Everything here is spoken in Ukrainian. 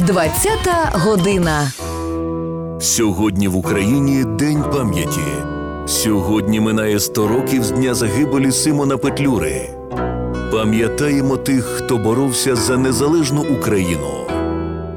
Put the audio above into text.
20-та година. Сьогодні в Україні День пам'яті. Сьогодні минає 100 років з дня загибелі Симона Петлюри. Пам'ятаємо тих, хто боровся за незалежну Україну.